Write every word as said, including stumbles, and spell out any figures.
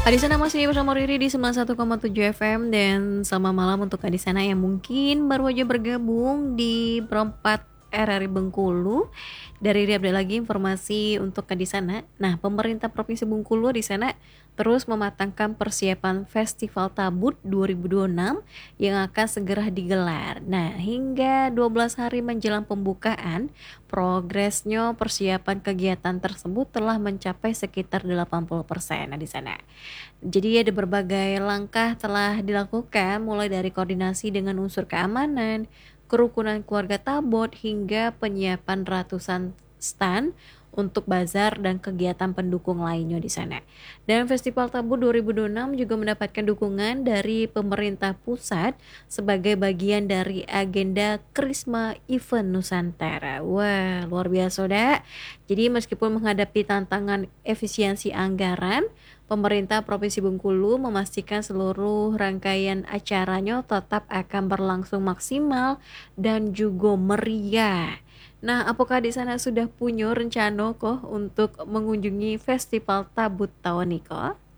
Kak di sana masih bersama Riri di sembilan puluh satu koma tujuh F M dan selamat malam untuk Kak di sana yang mungkin baru aja bergabung di Perempat R R I Bengkulu. Dari Riri update lagi informasi untuk Kak di sana. Nah, pemerintah Provinsi Bengkulu di sana terus mematangkan persiapan Festival Tabut dua ribu dua puluh enam yang akan segera digelar. Nah, hingga dua belas hari menjelang pembukaan, progresnya persiapan kegiatan tersebut telah mencapai sekitar delapan puluh persen. Nah, di sana. Jadi ada berbagai langkah telah dilakukan mulai dari koordinasi dengan unsur keamanan, kerukunan keluarga Tabot hingga penyiapan ratusan stand untuk bazar dan kegiatan pendukung lainnya di sana. Dan Festival Tabut dua ribu dua puluh enam juga mendapatkan dukungan dari pemerintah pusat sebagai bagian dari agenda Krisma Event Nusantara. Wah, luar biasa, Dak. Jadi meskipun menghadapi tantangan efisiensi anggaran, pemerintah Provinsi Bengkulu memastikan seluruh rangkaian acaranya tetap akan berlangsung maksimal dan juga meriah. Nah, apakah di sana sudah punya rencana kok untuk mengunjungi Festival Tabut tahun ini kok?